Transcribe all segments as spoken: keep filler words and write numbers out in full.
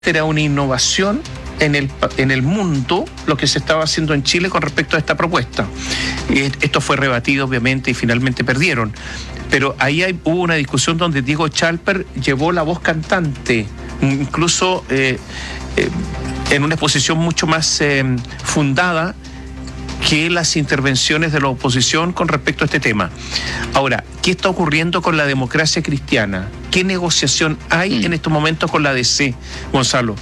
era una innovación en el, en el mundo lo que se estaba haciendo en Chile con respecto a esta propuesta. Esto fue rebatido, obviamente, y finalmente perdieron. Pero ahí hay, hubo una discusión donde Diego Chalper llevó la voz cantante, incluso eh, eh, en una exposición mucho más eh, fundada que las intervenciones de la oposición con respecto a este tema. Ahora, ¿qué está ocurriendo con la democracia cristiana? ¿Qué negociación hay mm. en estos momentos con la D C, Gonzalo?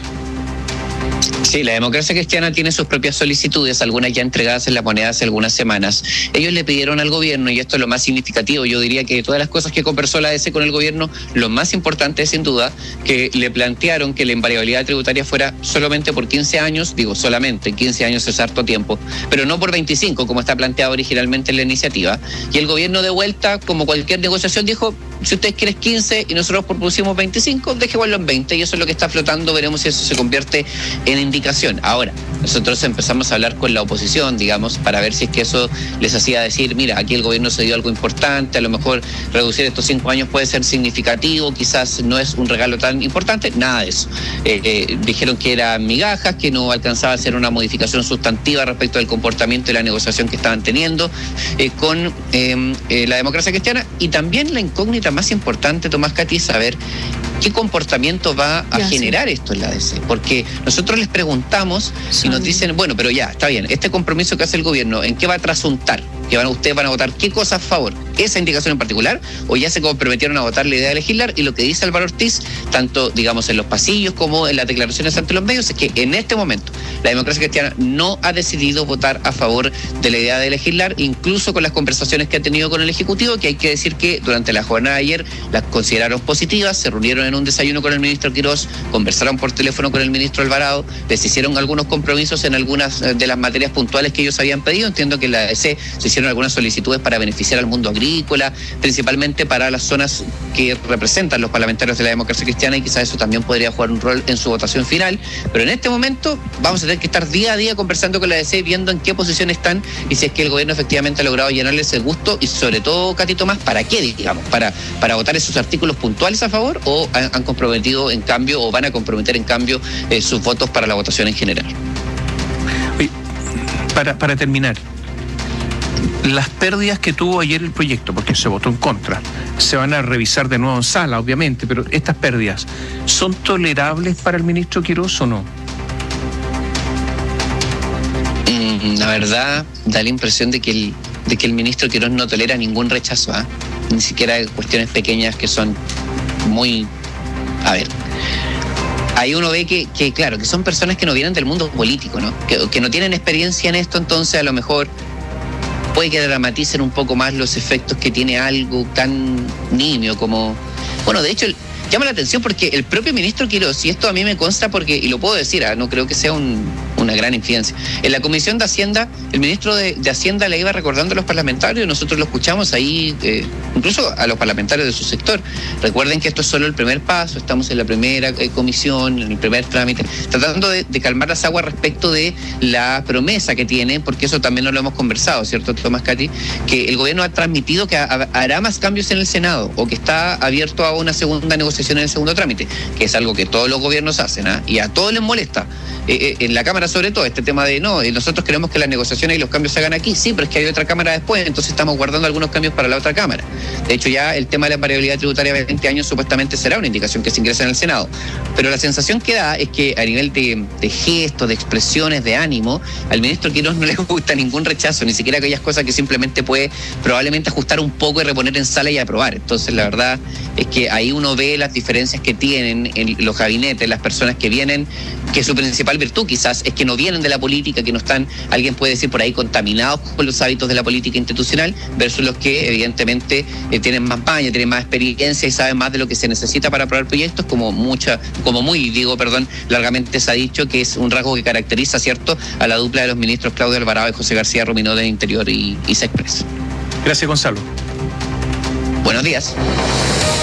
Sí, la democracia cristiana tiene sus propias solicitudes, algunas ya entregadas en la moneda hace algunas semanas. Ellos le pidieron al gobierno, y esto es lo más significativo, yo diría que de todas las cosas que conversó la D C con el gobierno, lo más importante es sin duda que le plantearon que la invariabilidad tributaria fuera solamente por quince años, digo solamente, quince años es harto tiempo, pero no por veinticinco como está planteado originalmente en la iniciativa. Y el gobierno de vuelta, como cualquier negociación, dijo, si ustedes quieren quince y nosotros propusimos veinticinco, dejémoslo en veinte, y eso es lo que está flotando, veremos si eso se convierte en indicación. Ahora, nosotros empezamos a hablar con la oposición, digamos, para ver si es que eso les hacía decir, mira, aquí el gobierno se dio algo importante, a lo mejor reducir estos cinco años puede ser significativo, quizás no es un regalo tan importante, nada de eso. Eh, eh, dijeron que eran migajas, que no alcanzaba a ser una modificación sustantiva respecto del comportamiento y la negociación que estaban teniendo eh, con eh, eh, la democracia cristiana, y también la incógnita más importante, Tomás, Katy, es saber qué comportamiento va a ya, generar sí. esto en la D C, porque nosotros les preguntamos sí. y nos dicen, bueno, pero ya, está bien, este compromiso que hace el gobierno, ¿en qué va a trasuntar? Que van, ustedes van a votar qué cosa a favor, esa indicación en particular, o ya se comprometieron a votar la idea de legislar. Y lo que dice Álvaro Ortiz, tanto digamos en los pasillos como en las declaraciones ante los medios, es que en este momento la democracia cristiana no ha decidido votar a favor de la idea de legislar, incluso con las conversaciones que ha tenido con el Ejecutivo, que hay que decir que durante la jornada de ayer las consideraron positivas, se reunieron en un desayuno con el ministro Quirós, conversaron por teléfono con el ministro Alvarado, les hicieron algunos compromisos en algunas de las materias puntuales que ellos habían pedido. Entiendo que la D C se hicieron algunas solicitudes para beneficiar al mundo agrícola, principalmente para las zonas que representan los parlamentarios de la democracia cristiana, y quizás eso también podría jugar un rol en su votación final. Pero en este momento vamos a tener que estar día a día conversando con la D C, viendo en qué posición están y si es que el gobierno efectivamente ha logrado llenarles el gusto, y sobre todo, Katy, Tomás, ¿para qué, digamos? ¿Para, para votar esos artículos puntuales a favor, o han, han comprometido en cambio, o van a comprometer en cambio eh, sus votos para la votación en general? Oye, para, para terminar, las pérdidas que tuvo ayer el proyecto, porque se votó en contra, se van a revisar de nuevo en sala, obviamente, pero estas pérdidas, ¿son tolerables para el ministro Quirós o no? Mm, la verdad, da la impresión de que el, de que el ministro Quirós no tolera ningún rechazo, ¿eh? Ni siquiera cuestiones pequeñas que son muy... A ver... Ahí uno ve que, que, claro, que son personas que no vienen del mundo político, ¿no? Que, que no tienen experiencia en esto, entonces a lo mejor puede que dramaticen un poco más los efectos que tiene algo tan nimio como... Bueno, de hecho, llama la atención porque el propio ministro Quirós, y esto a mí me consta porque, y lo puedo decir, ¿eh? No creo que sea un, una gran infidencia. En la Comisión de Hacienda, el ministro de, de Hacienda le iba recordando a los parlamentarios, nosotros lo escuchamos ahí, eh, incluso a los parlamentarios de su sector. Recuerden que esto es solo el primer paso, estamos en la primera eh, comisión, en el primer trámite, tratando de, de calmar las aguas respecto de la promesa que tiene, porque eso también no lo hemos conversado, ¿cierto, Tomás, Katy? Que el gobierno ha transmitido que ha, hará más cambios en el Senado, o que está abierto a una segunda negociación en el segundo trámite, que es algo que todos los gobiernos hacen, ¿eh? Y a todos les molesta. Eh, eh, en la Cámara sobre todo, este tema de no, nosotros queremos que las negociaciones y los cambios se hagan aquí, sí, pero es que hay otra Cámara después, entonces estamos guardando algunos cambios para la otra Cámara. De hecho, ya el tema de la variabilidad tributaria de veinte años supuestamente será una indicación que se ingresa en el Senado. Pero la sensación que da es que a nivel de, de gestos, de expresiones, de ánimo, al ministro Quirós no le gusta ningún rechazo, ni siquiera aquellas cosas que simplemente puede probablemente ajustar un poco y reponer en sala y aprobar. Entonces, la verdad es que ahí uno ve las diferencias que tienen en los gabinetes, las personas que vienen, que su principal virtud quizás es que no vienen de la política, que no están, alguien puede decir por ahí, contaminados con los hábitos de la política institucional, versus los que evidentemente eh, tienen más maña, tienen más experiencia y saben más de lo que se necesita para aprobar proyectos, como mucha, como muy, digo, perdón, largamente se ha dicho que es un rasgo que caracteriza, ¿cierto?, a la dupla de los ministros Claudio Alvarado y José García Ruminó de Interior y, y Sexpress. Gracias, Gonzalo. Buenos días.